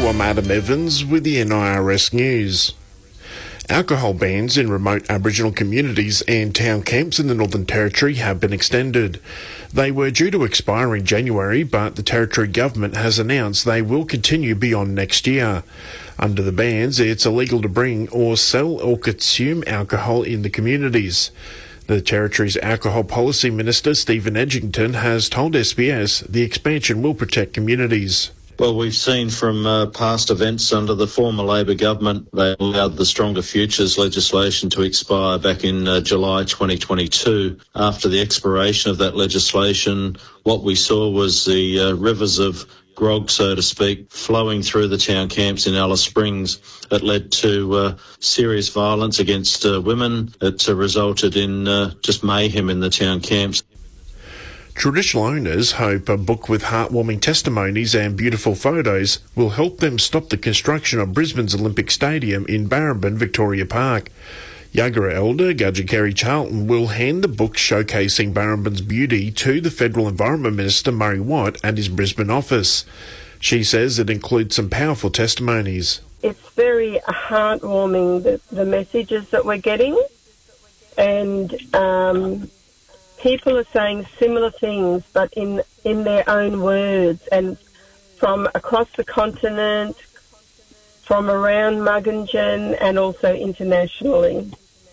I'm Adam Evans with the NIRS News. Alcohol bans in remote Aboriginal communities and town camps in the Northern Territory have been extended. They were due to expire in January, but the Territory Government has announced they will continue beyond next year. Under the bans, it's illegal to bring or sell or consume alcohol in the communities. The Territory's Alcohol Policy Minister, Stephen Edgington, has told SBS the expansion will protect communities. Well, we've seen from past events under the former Labor government, they allowed the Stronger Futures legislation to expire back in July 2022. After the expiration of that legislation, what we saw was the rivers of grog, so to speak, flowing through the town camps in Alice Springs. It led to serious violence against women. It resulted in just mayhem in the town camps. Traditional owners hope a book with heartwarming testimonies and beautiful photos will help them stop the construction of Brisbane's Olympic Stadium in Barrambin, Victoria Park. Yagara Elder Gudger Kerry Charlton will hand the book showcasing Barrambin's beauty to the Federal Environment Minister Murray Watt at his Brisbane office. She says it includes some powerful testimonies. It's very heartwarming, the messages that we're getting, and people are saying similar things, but in their own words, and from across the continent, from around Mugginjan, and also internationally.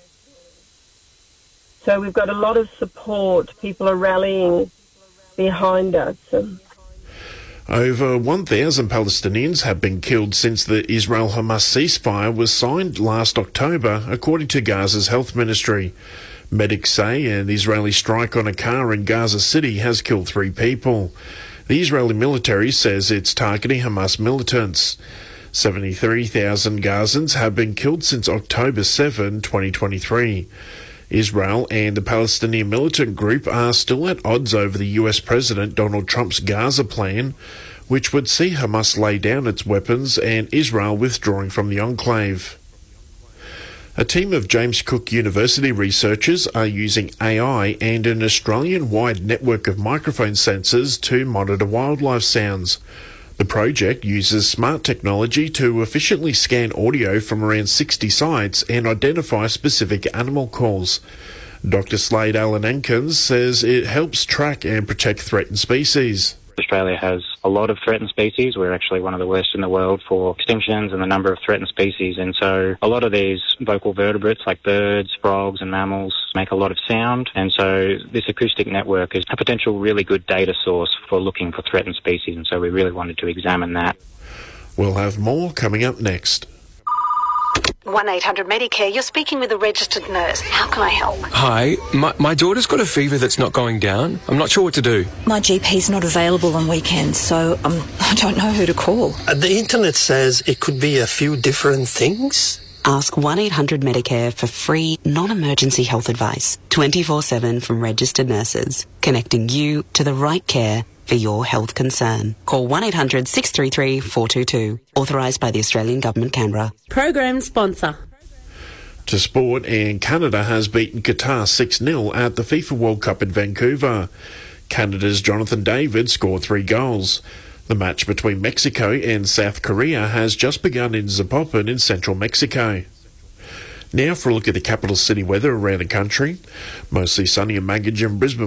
So we've got a lot of support. People are rallying behind us. Over 1,000 Palestinians have been killed since the Israel-Hamas ceasefire was signed last October, according to Gaza's health ministry. Medics say an Israeli strike on a car in Gaza City has killed 3 people. The Israeli military says it's targeting Hamas militants. 73,000 Gazans have been killed since October 7, 2023. Israel and the Palestinian militant group are still at odds over the US President Donald Trump's Gaza plan, which would see Hamas lay down its weapons and Israel withdrawing from the enclave. A team of James Cook University researchers are using AI and an Australian-wide network of microphone sensors to monitor wildlife sounds. The project uses smart technology to efficiently scan audio from around 60 sites and identify specific animal calls. Dr. Slade Allen-Ankins says it helps track and protect threatened species. Australia has a lot of threatened species. We're actually one of the worst in the world for extinctions and the number of threatened species. And so a lot of these vocal vertebrates like birds, frogs and mammals make a lot of sound. And so this acoustic network is a potential really good data source for looking for threatened species. And so we really wanted to examine that. We'll have more coming up next. 1-800-MEDICARE, you're speaking with a registered nurse. How can I help? Hi, my daughter's got a fever that's not going down. I'm not sure what to do. My GP's not available on weekends, so I don't know who to call. The internet says it could be a few different things. Ask 1-800-MEDICARE for free, non-emergency health advice, 24/7 from registered nurses, connecting you to the right care for your health concern. Call 1-800-633-422. Authorised by the Australian Government, Canberra. Program sponsor. To sport, and Canada has beaten Qatar 6-0 at the FIFA World Cup in Vancouver. Canada's Jonathan David scored 3 goals. The match between Mexico and South Korea has just begun in Zapopan in central Mexico. Now for a look at the capital city weather around the country. Mostly sunny in Mugginjan, Brisbane